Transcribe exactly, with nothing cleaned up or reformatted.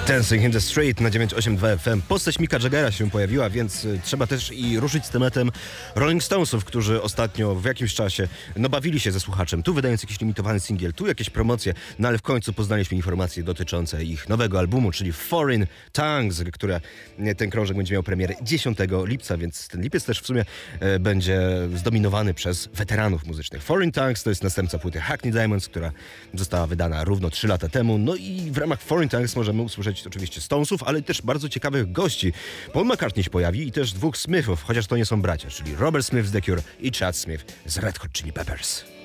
Dancing in the Street na dziewięćset osiemdziesiąt dwa F M. Postać Micka Jaggera się pojawiła, więc y, trzeba też i ruszyć z tematem Rolling Stonesów, którzy ostatnio w jakimś czasie no, bawili się ze słuchaczem. Tu wydając jakiś limitowany singiel, tu jakieś promocje, no ale w końcu poznaliśmy informacje dotyczące ich nowego albumu, czyli Foreign Tongues, które ten krążek będzie miał premierę dziesiątego lipca, więc ten lipiec też w sumie e, będzie zdominowany przez weteranów muzycznych. Foreign Tongues to jest następca płyty Hackney Diamonds, która została wydana równo trzy lata temu. No i w ramach Foreign Tongues możemy usłyszeć oczywiście Stonesów, ale też bardzo ciekawych gości. Paul McCartney się pojawi i też dwóch Smithów, chociaż to nie są bracia, czyli Robert Smith z The Cure i Chad Smith z Red Hot Chili Peppers.